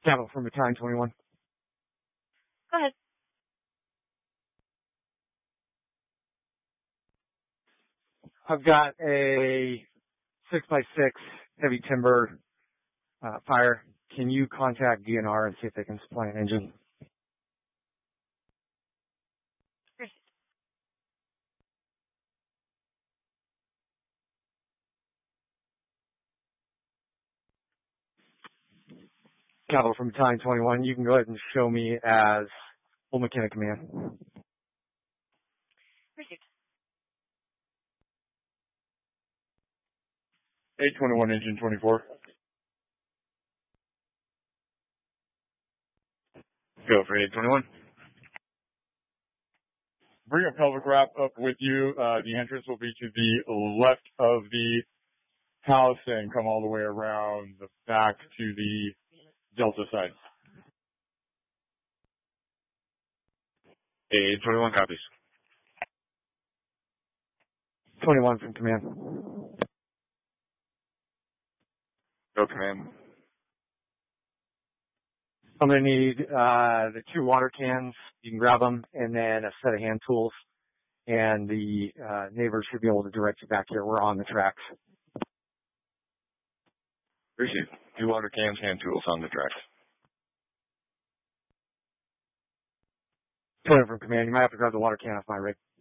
Capital from Battalion 21. Go ahead. I've got a 6x6 heavy timber fire. Can you contact DNR and see if they can supply an engine? Capital from Battalion 21. You can go ahead and show me as Old McKenna Command. Received. 821 Engine 24. Go for 821. Bring a pelvic wrap up with you. The entrance will be to the left of the house and come all the way around the back to the Delta side. 821 copies. 21 from Command. Go Command. I'm going to need the 2 water cans. You can grab them, and then a set of hand tools. And the neighbors should be able to direct you back here. We're on the tracks. Appreciate it. 2 water cans, hand tools on the tracks. 20 from Command. You might have to grab the water can off my rig.